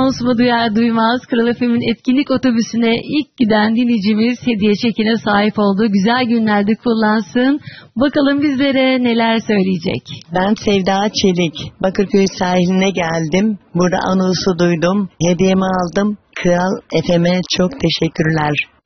Anonsuma duyar duymaz Kral FM'in etkinlik otobüsüne ilk giden dinleyicimiz hediye çekine sahip oldu. Güzel günlerde kullansın. Bakalım bizlere neler söyleyecek. Ben Sevda Çelik. Bakırköy sahiline geldim. Burada anonsu duydum. Hediyemi aldım. Kral FM'e çok teşekkürler.